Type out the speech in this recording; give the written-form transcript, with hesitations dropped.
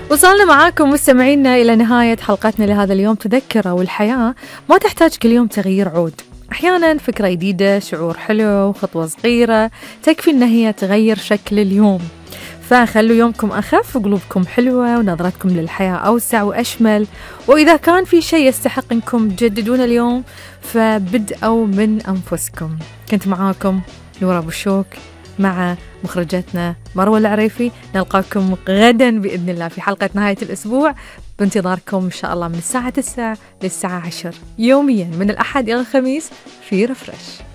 وصلنا معاكم مستمعينا إلى نهاية حلقتنا لهذا اليوم. تذكروا الحياة ما تحتاج كل يوم تغيير عود، أحيانا فكرة جديدة، شعور حلو، خطوة صغيرة تكفي إن هي تغير شكل اليوم. فخلوا يومكم أخف وقلوبكم حلوة ونظرتكم للحياة أوسع وأشمل. وإذا كان في شيء يستحق إنكم تجددون اليوم فبدأوا من أنفسكم. كنت معاكم نورة أبو الشوك مع مخرجتنا مروة العريفي. نلقاكم غدا بإذن الله في حلقة نهاية الأسبوع، بانتظاركم إن شاء الله من الساعة 9 للساعة 10 يوميا من الأحد إلى الخميس في رفرش.